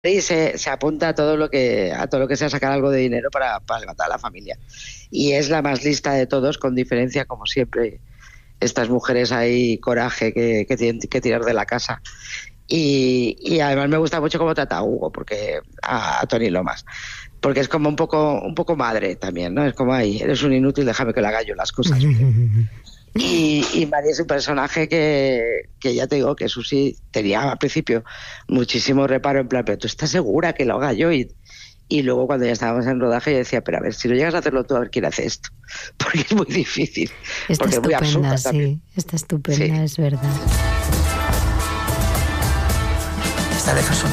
y se apunta a todo lo que sea sacar algo de dinero para levantar a la familia. Y es la más lista de todos, con diferencia, como siempre, estas mujeres ahí, coraje, que tienen que tirar de la casa. Y además me gusta mucho cómo trata a Hugo, porque a Tony Lomas, porque es como un poco madre también, ¿no? Es como, ay, eres un inútil, déjame que le haga yo las cosas bien. Y María es un personaje que ya te digo que Susi tenía al principio muchísimo reparo, en plan, pero tú estás segura que lo haga yo. Y luego cuando ya estábamos en rodaje yo decía, pero a ver, si no llegas a hacerlo tú, a ver quién hace esto, porque es muy difícil. Está porque estupenda, es muy absurda sí, también. está estupenda, sí. Es verdad. Está Jefferson.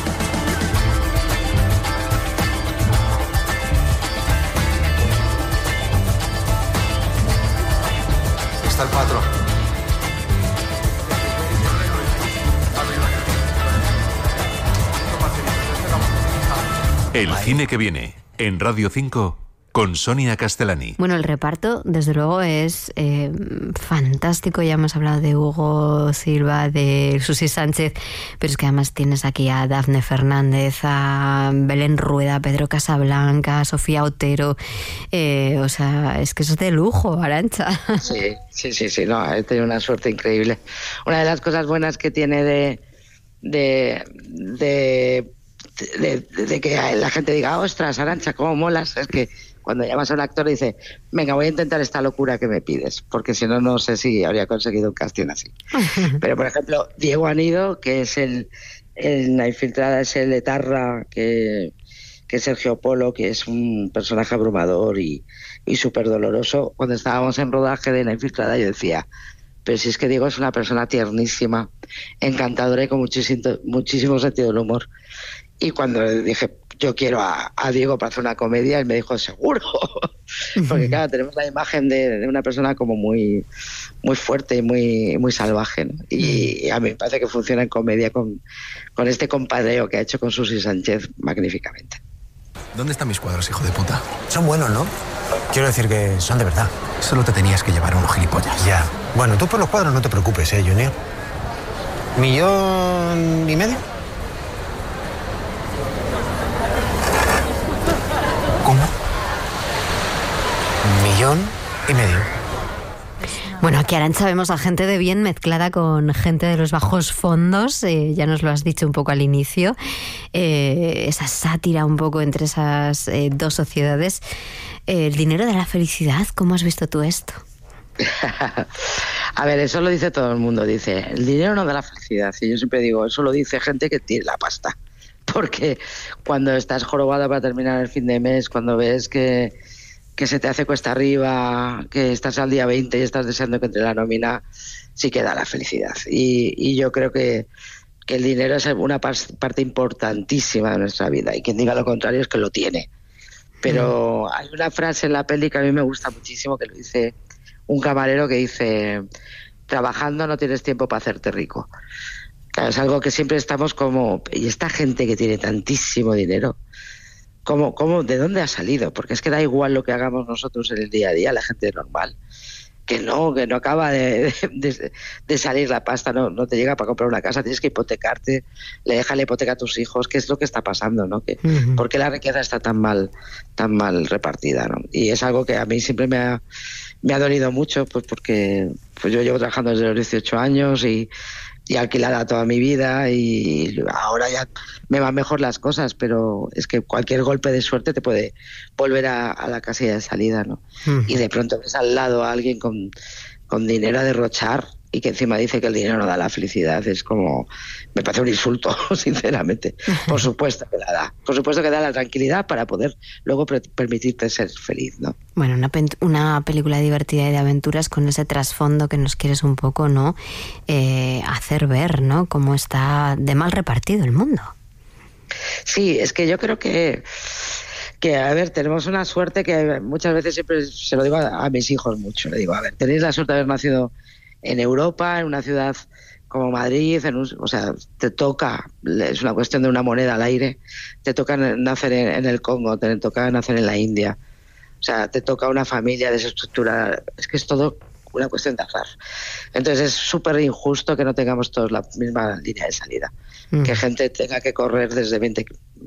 Está el patrón. El cine que viene en Radio 5 con Sonia Castellani. Bueno, el reparto, desde luego, es fantástico. Ya hemos hablado de Hugo Silva, de Susi Sánchez, pero es que además tienes aquí a Dafne Fernández, a Belén Rueda, a Pedro Casablanca, a Sofía Otero. O sea, es que eso es de lujo, Arantxa. Sí, no, he tenido una suerte increíble. Una de las cosas buenas que tiene de que la gente diga, ostras, Arantxa, cómo molas, es que cuando llamas a un actor y dice, venga, voy a intentar esta locura que me pides, porque si no, no sé si habría conseguido un casting así. Pero, por ejemplo, Diego Anido, que es la infiltrada, es el etarra, que es Sergio Polo, que es un personaje abrumador y súper doloroso. Cuando estábamos en rodaje de La infiltrada, yo decía, pero si es que Diego es una persona tiernísima, encantadora y con muchísimo sentido del humor. Y cuando le dije, yo quiero a Diego para hacer una comedia, él me dijo, seguro. Porque claro, tenemos la imagen de una persona como muy, muy fuerte y muy salvaje, ¿no? Y a mí me parece que funciona en comedia con este compadreo que ha hecho con Susi Sánchez magníficamente. ¿Dónde están mis cuadros, hijo de puta? Son buenos, ¿no? Quiero decir que son de verdad. Solo te tenías que llevar a unos gilipollas. Ya. Bueno, tú por los cuadros no te preocupes, Junior. ¿1,5 millones? ¿Cómo? 1,5 millones. Bueno, aquí Arantxa vemos a gente de bien mezclada con gente de los bajos fondos, ya nos lo has dicho un poco al inicio, esa sátira un poco entre esas dos sociedades. El dinero de la felicidad, ¿cómo has visto tú esto? A ver, eso lo dice todo el mundo, dice, el dinero no da la felicidad, y yo siempre digo, eso lo dice gente que tiene la pasta, porque cuando estás jorobada para terminar el fin de mes, cuando ves que se te hace cuesta arriba, que estás al día 20 y estás deseando que entre la nómina, sí que da la felicidad. Y yo creo que el dinero es una parte importantísima de nuestra vida, y quien diga lo contrario es que lo tiene. Pero hay una frase en la peli que a mí me gusta muchísimo, que lo dice un camarero, que dice, trabajando no tienes tiempo para hacerte rico. Claro, es algo que siempre estamos como, y esta gente que tiene tantísimo dinero, ¿de dónde ha salido? Porque es que da igual lo que hagamos nosotros en el día a día, la gente normal, que no acaba de salir la pasta, no te llega para comprar una casa, tienes que hipotecarte, le dejas la hipoteca a tus hijos, ¿qué es lo que está pasando, no? ¿Por qué la riqueza está tan mal repartida, no? Y es algo que a mí siempre me ha dolido mucho, pues porque pues yo llevo trabajando desde los 18 años y alquilada toda mi vida, y ahora ya me van mejor las cosas, pero es que cualquier golpe de suerte te puede volver a la casilla de salida, ¿no? Y de pronto ves al lado a alguien con dinero a derrochar y que encima dice que el dinero no da la felicidad. Es como, me parece un insulto, sinceramente. Por supuesto que la da. Por supuesto que da la tranquilidad para poder luego permitirte ser feliz, ¿no? Bueno, una película divertida y de aventuras con ese trasfondo que nos quieres un poco, ¿no? Hacer ver, ¿no? Cómo está de mal repartido el mundo. Sí, es que yo creo que a ver, tenemos una suerte que muchas veces siempre se lo digo a mis hijos mucho. Le digo, a ver, tenéis la suerte de haber nacido en Europa, en una ciudad como Madrid, o sea, te toca, es una cuestión de una moneda al aire, te toca nacer en el Congo, te toca nacer en la India, o sea, te toca una familia desestructurada, es que es todo una cuestión de azar. Entonces es súper injusto que no tengamos todos la misma línea de salida. Que gente tenga que correr desde 20